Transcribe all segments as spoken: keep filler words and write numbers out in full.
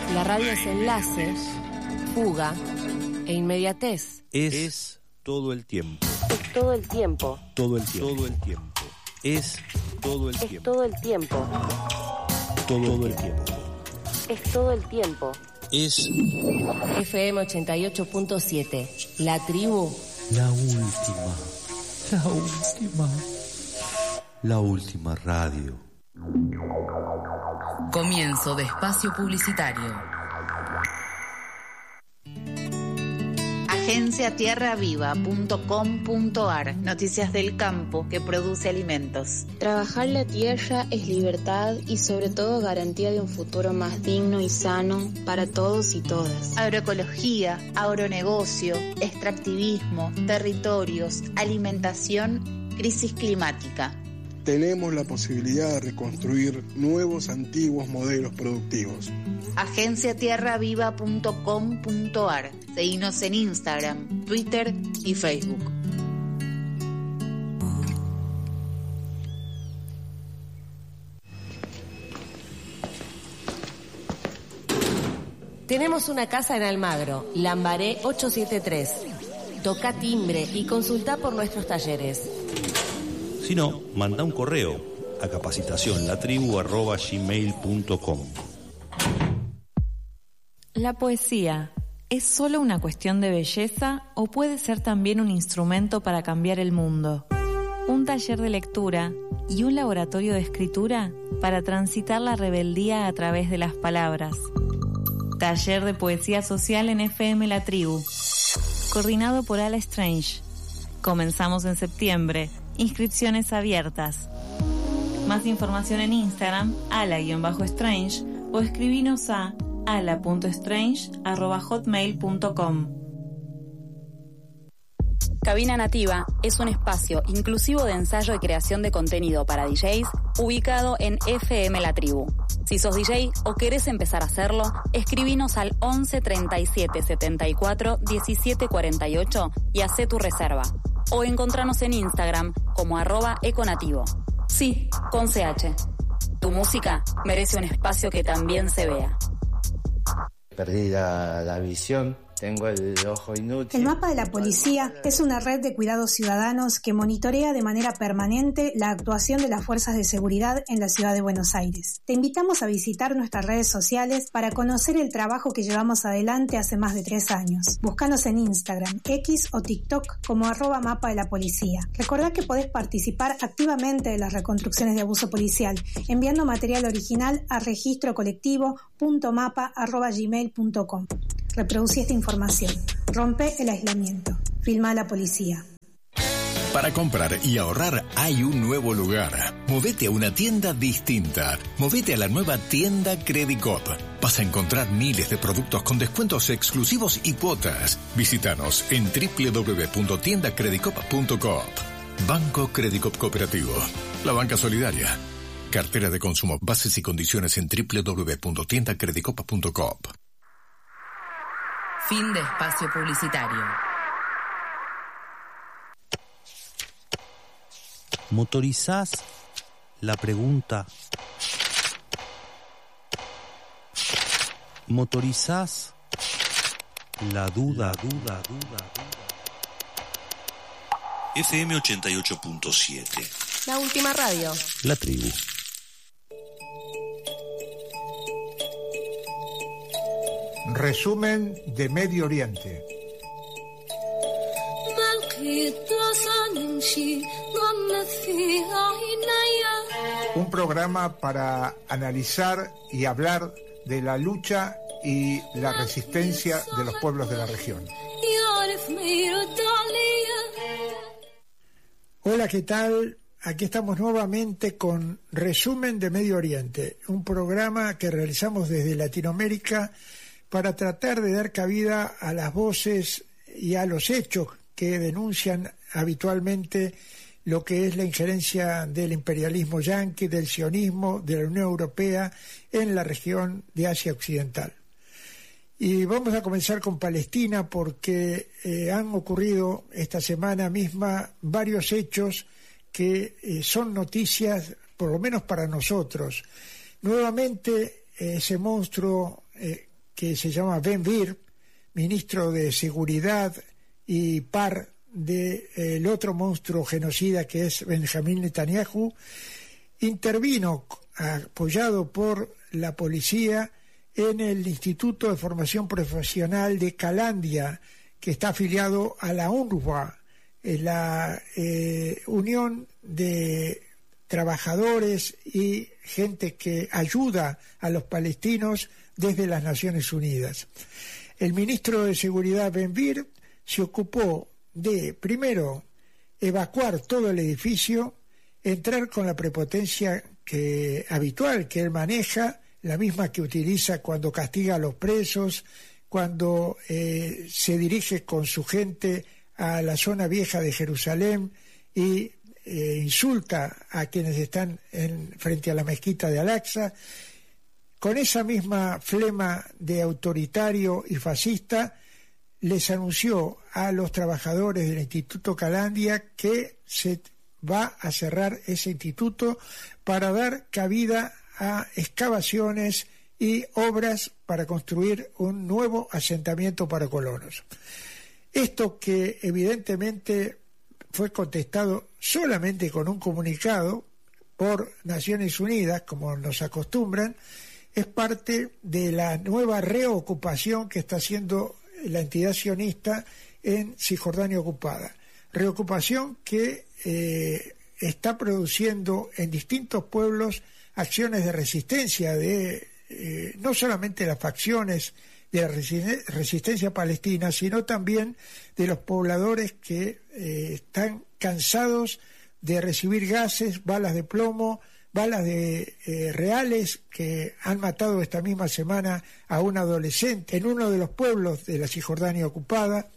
La radio es enlace, fuga e inmediatez. Es, es todo el tiempo. Es todo el tiempo. Todo el tiempo. Todo el tiempo. Es todo el Es tiempo. todo el tiempo. Todo el tiempo. Es todo el tiempo. Es F M ochenta y ocho punto siete. La tribu. la última. La última. La última radio. Comienzo de espacio publicitario. agencia tierra viva punto com punto ar. Noticias del campo que produce alimentos. Trabajar la tierra es libertad y sobre todo garantía de un futuro más digno y sano para todos y todas. Agroecología, agronegocio, extractivismo, territorios, alimentación, crisis climática. Tenemos la posibilidad de reconstruir nuevos, antiguos modelos productivos. agencia tierra viva punto com punto ar. Seguinos en Instagram, Twitter y Facebook. Tenemos una casa en Almagro, Lambaré ochocientos setenta y tres. Toca timbre y consulta por nuestros talleres. Si no, manda un correo a capacitacionlatribu arroba gmail punto com. ¿La poesía es solo una cuestión de belleza o puede ser también un instrumento para cambiar el mundo? Un taller de lectura y un laboratorio de escritura para transitar la rebeldía a través de las palabras. Taller de poesía social en F M La Tribu. Coordinado por Ala Strange. Comenzamos en septiembre. Inscripciones abiertas. Más información en Instagram, ala-strange, o escribinos a ala punto strange arroba hotmail punto com. Cabina Nativa es un espacio inclusivo de ensayo y creación de contenido para D Js ubicado en F M La Tribu. Si sos D J o querés empezar a hacerlo, escribinos al once treinta y siete setenta y cuatro diecisiete cuarenta y ocho y hacé tu reserva. O encontranos en Instagram como arroba econativo. Sí, con C H. Tu música merece un espacio que también se vea. Perdí la, la visión, tengo el ojo inútil. El Mapa de la Policía es una red de cuidados ciudadanos que monitorea de manera permanente la actuación de las fuerzas de seguridad en la ciudad de Buenos Aires. Te invitamos a visitar nuestras redes sociales para conocer el trabajo que llevamos adelante hace más de tres años. Búscanos en Instagram, X o TikTok como arroba Mapa de la Policía. Recordá que podés participar activamente de las reconstrucciones de abuso policial enviando material original a registro colectivo punto mapa arroba gmail punto com. Reproducí esta información. Rompe el aislamiento. Filma a la policía. Para comprar y ahorrar hay un nuevo lugar. Movete a una tienda distinta. Movete a la nueva tienda Credicop. Vas a encontrar miles de productos con descuentos exclusivos y cuotas. Visítanos en doble u doble u doble u punto tienda credicop punto com. Banco Credicop Cooperativo. La banca solidaria. Cartera de consumo. Bases y condiciones en doble u doble u doble u punto tienda credicop punto com. Fin de espacio publicitario. ¿Motorizás la pregunta? ¿Motorizás la duda, duda, duda, duda? F M ochenta y ocho punto siete. La última radio. La tribu. Resumen de Medio Oriente. Un programa para analizar y hablar de la lucha y la resistencia de los pueblos de la región. Hola, ¿qué tal? Aquí estamos nuevamente con Resumen de Medio Oriente, un programa que realizamos desde Latinoamérica para tratar de dar cabida a las voces y a los hechos que denuncian habitualmente lo que es la injerencia del imperialismo yanqui, del sionismo, de la Unión Europea en la región de Asia Occidental. Y vamos a comenzar con Palestina porque eh, han ocurrido esta semana misma varios hechos que eh, son noticias, por lo menos para nosotros. Nuevamente, eh, ese monstruo eh, que se llama Ben Gvir, ministro de Seguridad y par del de, otro monstruo genocida que es Benjamín Netanyahu, intervino apoyado por la policía en el Instituto de Formación Profesional de Kalandia, que está afiliado a la UNRWA, la eh, Unión de Trabajadores y gente que ayuda a los palestinos desde las Naciones Unidas. El ministro de Seguridad Ben Gvir se ocupó de, primero, evacuar todo el edificio, entrar con la prepotencia que, habitual que él maneja, la misma que utiliza cuando castiga a los presos, cuando eh, se dirige con su gente a la zona vieja de Jerusalén y eh, insulta a quienes están en, frente a la mezquita de Al-Aqsa. Con esa misma flema de autoritario y fascista, les anunció a los trabajadores del Instituto Kalandia que se va a cerrar ese instituto para dar cabida a excavaciones y obras para construir un nuevo asentamiento para colonos. Esto, que evidentemente fue contestado solamente con un comunicado por Naciones Unidas, como nos acostumbran, es parte de la nueva reocupación que está haciendo la entidad sionista en Cisjordania ocupada. Reocupación que eh, está produciendo en distintos pueblos acciones de resistencia de eh, no solamente las facciones de la resistencia palestina, sino también de los pobladores que eh, están cansados de recibir gases, balas de plomo, balas de eh, reales que han matado esta misma semana a un adolescente en uno de los pueblos de la Cisjordania ocupada,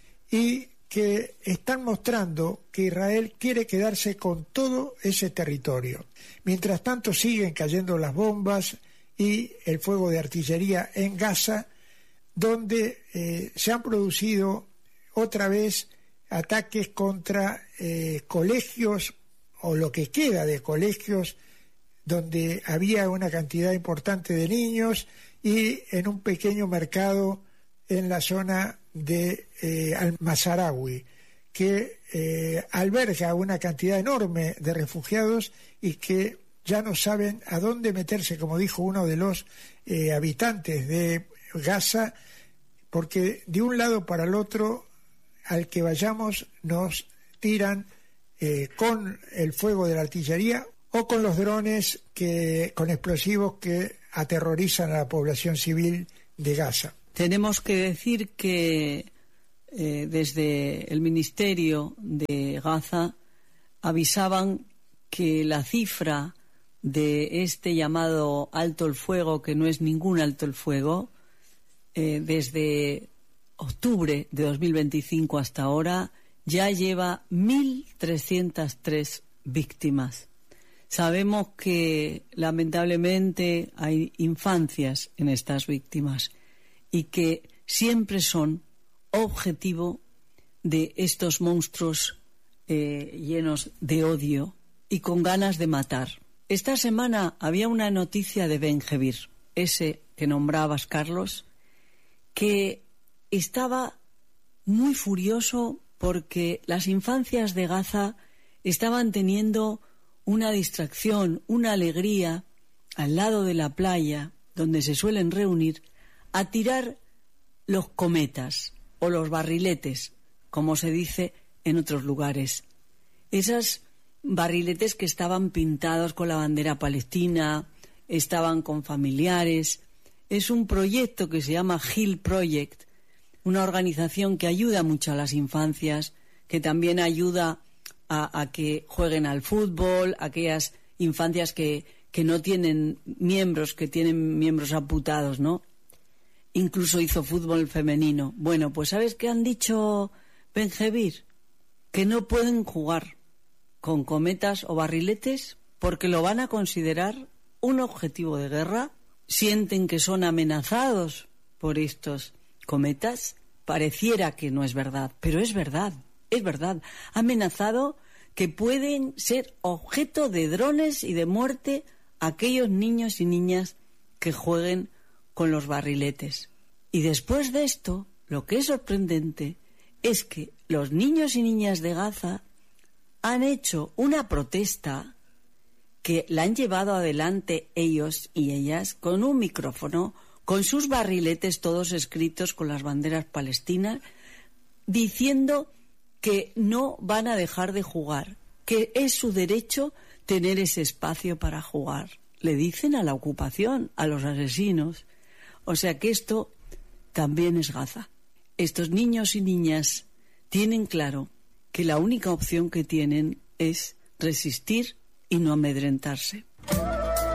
y que están mostrando que Israel quiere quedarse con todo ese territorio. Mientras tanto siguen cayendo las bombas y el fuego de artillería en Gaza, donde eh, se han producido otra vez ataques contra eh, colegios, o lo que queda de colegios, donde había una cantidad importante de niños, y en un pequeño mercado en la zona de eh, Al-Mazarawi, que eh, alberga una cantidad enorme de refugiados y que ya no saben a dónde meterse, como dijo uno de los eh, habitantes de Gaza, porque de un lado para el otro, al que vayamos, nos tiran eh, con el fuego de la artillería o con los drones que, con explosivos que aterrorizan a la población civil de Gaza. Tenemos que decir que eh, desde el Ministerio de Gaza avisaban que la cifra de este llamado alto el fuego, que no es ningún alto el fuego, eh, desde octubre de dos mil veinticinco hasta ahora ya lleva mil trescientas tres víctimas. Sabemos que lamentablemente hay infancias en estas víctimas y que siempre son objetivo de estos monstruos eh, llenos de odio y con ganas de matar. Esta semana había una noticia de Ben Gvir, ese que nombrabas, Carlos, que estaba muy furioso porque las infancias de Gaza estaban teniendo una distracción, una alegría al lado de la playa donde se suelen reunir a tirar los cometas o los barriletes, como se dice en otros lugares. Esas barriletes que estaban pintados con la bandera palestina, estaban con familiares. Es un proyecto que se llama Hill Project, una organización que ayuda mucho a las infancias, que también ayuda a, a que jueguen al fútbol, aquellas infancias que, que no tienen miembros, que tienen miembros amputados, ¿no? Incluso hizo fútbol femenino. Bueno, pues ¿sabes qué han dicho Ben Gvir? Que no pueden jugar con cometas o barriletes porque lo van a considerar un objetivo de guerra. Sienten que son amenazados por estos cometas. Pareciera que no es verdad, pero es verdad, es verdad. Ha amenazado que pueden ser objeto de drones y de muerte aquellos niños y niñas que jueguen con los barriletes. Y después de esto, lo que es sorprendente es que los niños y niñas de Gaza han hecho una protesta que la han llevado adelante ellos y ellas con un micrófono, con sus barriletes todos escritos con las banderas palestinas, diciendo que no van a dejar de jugar, que es su derecho tener ese espacio para jugar. Le dicen a la ocupación, a los asesinos. O sea que esto también es Gaza. Estos niños y niñas tienen claro que la única opción que tienen es resistir y no amedrentarse.